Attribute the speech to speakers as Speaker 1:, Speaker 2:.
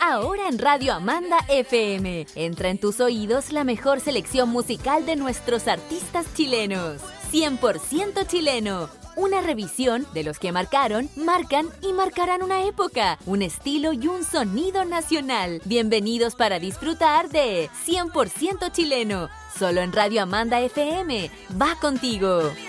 Speaker 1: ahora en Radio Amanda FM. Entra en tus oídos la mejor selección musical de nuestros artistas chilenos. 100% chileno. Una revisión de los que marcaron, marcan y marcarán una época, un estilo y un sonido nacional. Bienvenidos para disfrutar de 100% chileno. Solo en Radio Amanda FM. Va contigo.